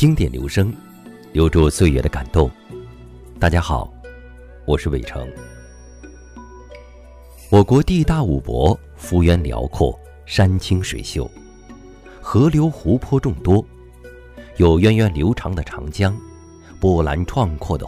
经典留声，留住岁月的感动。大家好，我是伟成。我国地大物博，幅员辽阔，山清水秀，河流湖泊众多，有源远流长的长江，波澜壮阔的